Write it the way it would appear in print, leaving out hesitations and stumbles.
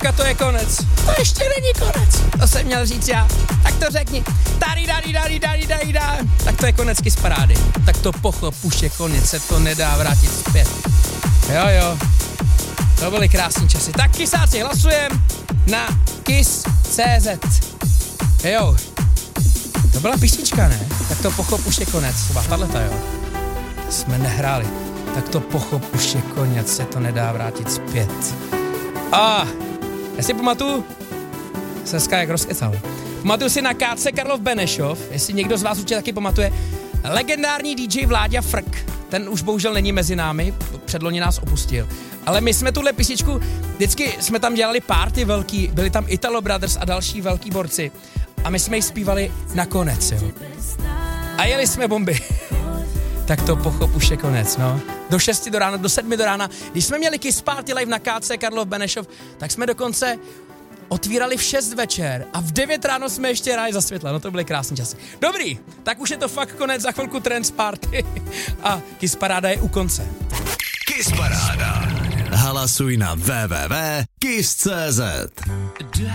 Dneska to je konec. To ještě není konec. To jsem měl říct já. Tak to řekni. Tak to je konec Kiss parády. Tak to pochop, už je konec, se to nedá vrátit zpět. Jo. To byly krásný časy. Tak Kissáci, hlasujem na Kiss.cz. Jo. To byla písnička, ne? Tak to pochop, už je konec. Třeba tato, jo. Jsme nehráli. Tak to pochop, už je konec, se to nedá vrátit zpět. Já si pamatuju, jsem jak rozkecal. Pamatuju si na KC Karlov Benešov, jestli někdo z vás určitě taky pamatuje, legendární DJ Vláďa Frk. Ten už bohužel není mezi námi, předloni nás opustil. Ale my jsme tuhle písničku, vždycky jsme tam dělali party velký, byli tam Italo Brothers a další velký borci. A my jsme ji zpívali nakonec, jo. A jeli jsme bomby. Tak to pochop, už je konec, no. Do 6 do rána, do 7 do rána. Když jsme měli Kiss Party live na KC Karlov Benešov, tak jsme dokonce otvírali v 6 večer a v 9 ráno jsme ještě hráli za světla. No to byly krásný časy. Dobrý, tak už je to fakt konec, za chvilku Trance Party. A Kiss Paráda je u konce. Kiss Paráda. Hlasuj na www.kiss.cz.